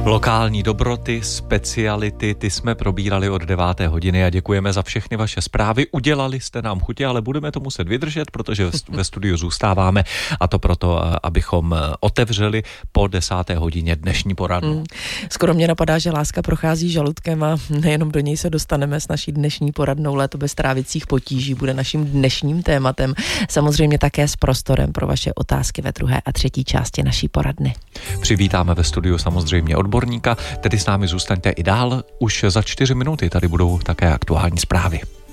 Lokální dobroty, speciality, ty jsme probírali od 9. hodiny a děkujeme za všechny vaše zprávy. Udělali jste nám chutě, ale budeme to muset vydržet, protože ve studiu zůstáváme, a to proto, abychom otevřeli po 10. hodině dnešní poradnu. Skoro mě napadá, že láska prochází žaludkem a nejenom do něj se dostaneme s naší dnešní poradnou. Léto bez trávicích potíží bude naším dnešním tématem. Samozřejmě také s prostorem pro vaše otázky ve druhé a třetí části naší poradny. Přivítáme ve studiu samozřejmě odborníka, tedy s námi zůstaňte i dál. Už za 4 minuty tady budou také aktuální zprávy.